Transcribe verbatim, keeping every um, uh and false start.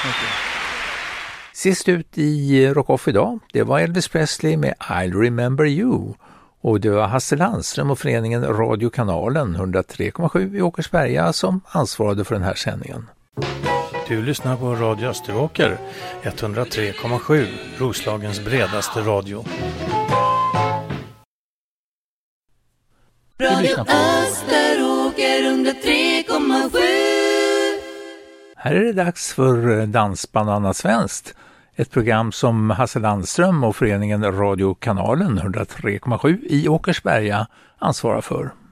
mycket. Sist ut i Rock Off idag, det var Elvis Presley med I'll Remember You. Och det var Hasse Landström och föreningen Radiokanalen hundratre komma sju i Åkersberga som ansvarade för den här sändningen. Du lyssnar på Radio Österåker, hundratre komma sju, Roslagens bredaste radio. Radio Österåker hundratre komma sju. Här är det dags för Dansband Svenskt. Ett program som Hasse Landström och föreningen Radiokanalen hundratre komma sju i Åkersberga ansvarar för.